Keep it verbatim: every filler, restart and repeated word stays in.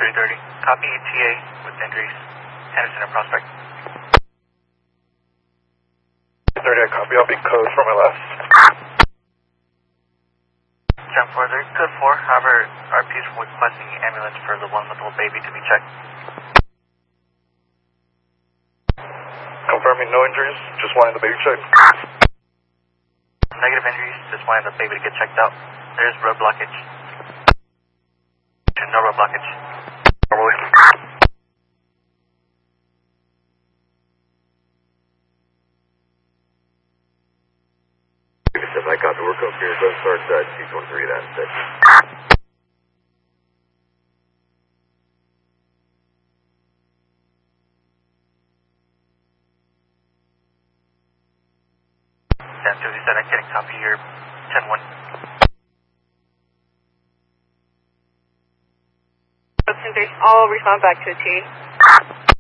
three thirty. Copy E T A with injuries. Henderson and Prospect. three thirty, I copy. I'll be code for my left. ten four, they're code four. However, R P is requesting an ambulance for the one with the baby to be checked. Confirming no injuries, just wanting the baby checked. Negative injuries, just wanting the baby to get checked out. There's road blockage. No road blockage. Normally. I got the work up here. Go start uh, T twenty-three at six. ten two, you said I can't copy your ten one. I'll respond back to T.